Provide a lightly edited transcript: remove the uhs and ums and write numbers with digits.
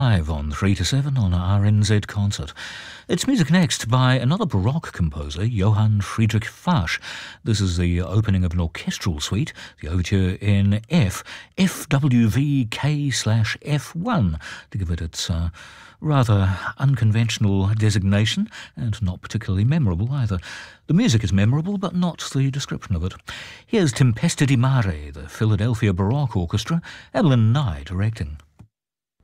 Live on 3 to 7 on RNZ Concert. It's music next by another Baroque composer, Johann Friedrich Fasch. This is the opening of an orchestral suite, the overture in F, FWV-K/F1, to give it its rather unconventional designation, and not particularly memorable either. The music is memorable, but not the description of it. Here's Tempesta di Mare, the Philadelphia Baroque Orchestra, Evelyn Nye directing.